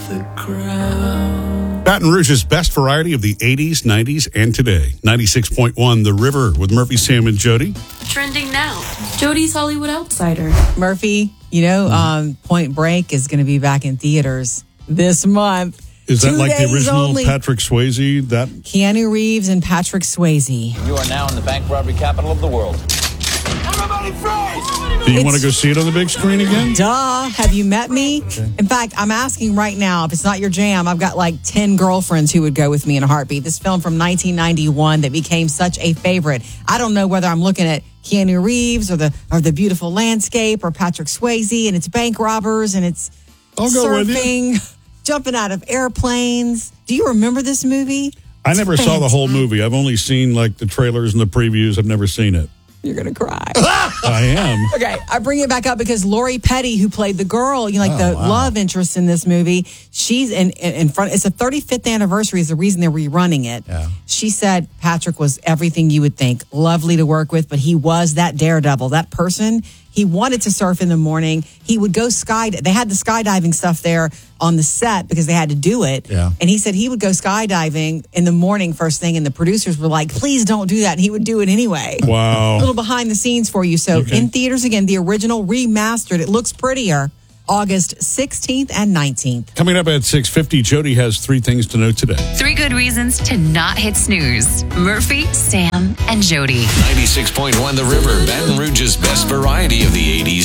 the ground. Baton Rouge's best variety of the 80s, 90s, and today. 96.1 The River with Murphy, Sam, and Jody. Trending now. Jody's Hollywood Outsider. Murphy, Point Break is going to be back in theaters this month. Is that 2 like the days original only. Patrick Swayze? That Keanu Reeves and Patrick Swayze. You are now in the bank robbery capital of the world. Everybody freeze! Do you want to go see it on the big screen again? Duh. Have you met me? In fact, I'm asking right now, if it's not your jam, I've got like 10 girlfriends who would go with me in a heartbeat. This film from 1991 that became such a favorite. I don't know whether I'm looking at Keanu Reeves or the beautiful landscape or Patrick Swayze, and it's bank robbers and it's I'll go with you. surfing, jumping out of airplanes. Do you remember this movie? I never It's saw the whole fantastic. movie. I've only seen like the trailers and the previews. I've never seen it. You're going to cry. I am. Okay, I bring it back up because Lori Petty, who played the girl, the love interest in this movie, she's in front. It's the 35th anniversary is the reason they're rerunning it. Yeah. She said Patrick was everything you would think, lovely to work with, but he was that daredevil, that person. He wanted to surf in the morning. He would go They had the skydiving stuff there on the set because they had to do it. Yeah. And he said he would go skydiving in the morning first thing, and the producers were like, please don't do that. And he would do it anyway. Wow. A little behind the scenes for you. So Okay. in theaters again, the original remastered. It looks prettier. August 16th and 19th. Coming up at 6:50, Jody has 3 things to know today. 3 good reasons to not hit snooze. Murphy, Sam, and Jody. 96.1 The River, Baton Rouge's best variety of the 80s,